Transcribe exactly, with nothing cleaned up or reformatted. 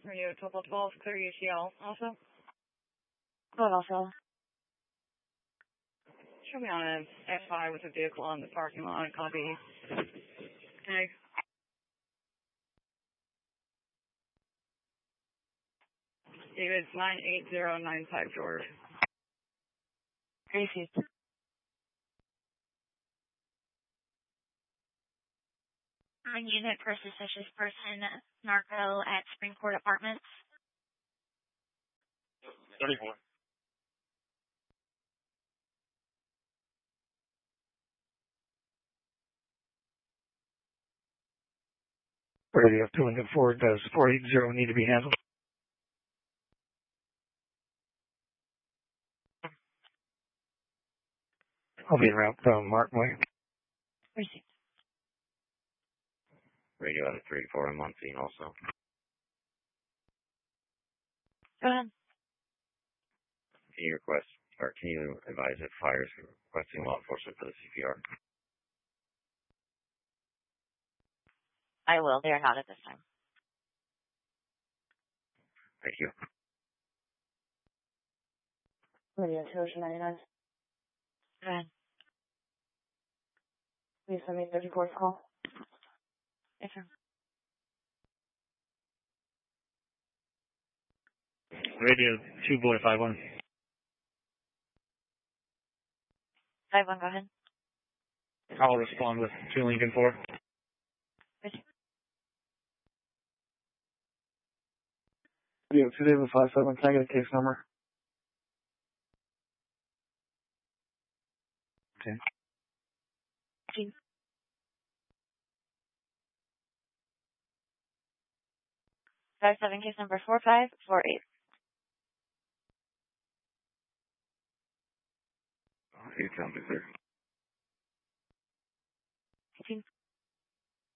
Radio twelve twelve, clear U C L also. What also? Show me on a F five with a vehicle in the parking lot. Copy. Okay. David's nine eight zero nine five George. Received. On unit for suspicious person, narco at Springport Apartments. thirty-four. Radio two and four, does four eight zero need to be handled? I'll be en route, uh, Mark Way. Received. Radio out of three four, I'm on scene also. Go ahead. Can you request, or can you advise if fire is requesting law enforcement for the C P R? I will. They are not at this time. Thank you. Radio two ocean ninety-nine. Go ahead. Please send me thirty-fourth call. Yes, sir. Radio two boy five one. five one, go ahead. I'll respond with two Lincoln four. Received. Radio two David five seven, can I get a case number? Okay. G. Five seven, case number four five four eight. You tell me, sir.